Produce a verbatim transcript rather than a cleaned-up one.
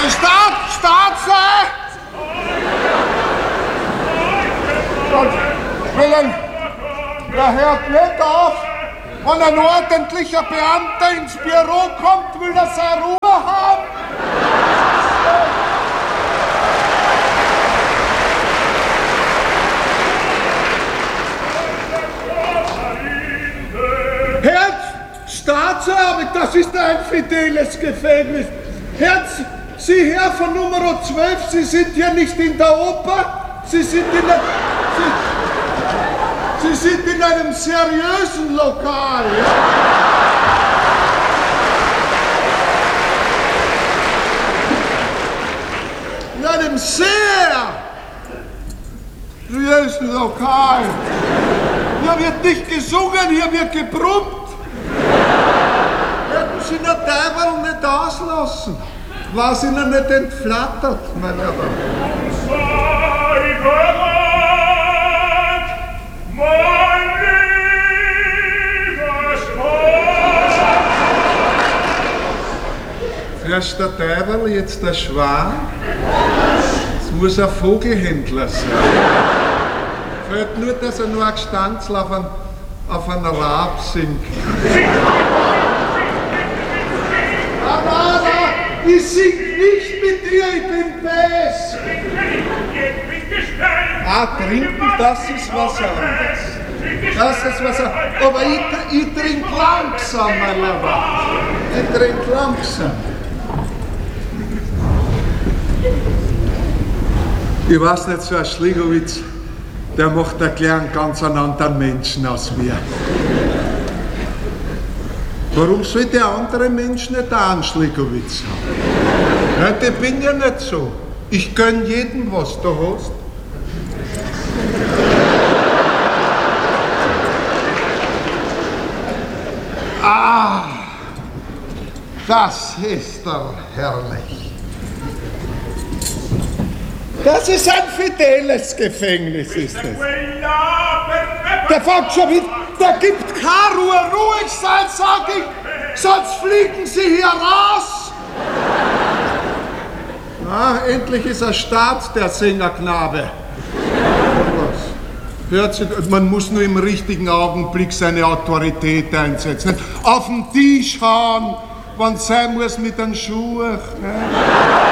Staat, Staatsei! Willen, der hört nicht auf. Wenn ein ordentlicher Beamter ins Büro kommt, will er seine Ruhe haben. Herr Staatsanwalt, das ist ein fideles Gefängnis. Herr, Sie Herr von Nummer zwölf, Sie sind hier nicht in der Oper, Sie sind in der... Sie, Sie sind in einem seriösen Lokal. Ja? In einem sehr seriösen Lokal. Hier wird nicht gesungen, hier wird gebrummt. Hätten Sie den Teufel nicht auslassen, war Sie noch nicht entflattert, mein Herr. Mein lieber Schwan! Erst der Teufel, jetzt der Schwan. Es muss ein Vogelhändler sein. Fällt nur, dass er nur ein Gestanzl auf einen, auf einen Rab singt. Na, na, na, ich sing nicht mit dir, ich bin Bess. Ah, trinken, das ist was anderes. Das ist was anderes. Aber ich, ich trinke langsam, mein Lieber. Ich trinke langsam. Ich weiß nicht, so ein Schligowitz, der macht da gleich einen ganz anderen Menschen aus mir. Warum soll der andere Mensch nicht auch einen Schligowitz haben? Nein, ich bin ja nicht so. Ich gönn jedem, was du hast. Ah, das ist doch herrlich. Das ist ein fideles Gefängnis, ist es. Der fängt schon wieder, der gibt keine Ruhe, ruhig sein, sag ich, sonst fliegen Sie hier raus. Ah, endlich ist er Staat, der Sängerknabe. Hört sich, man muss nur im richtigen Augenblick seine Autorität einsetzen. Nicht auf den Tisch hauen, wenn es sein muss mit den Schuhen. Ne?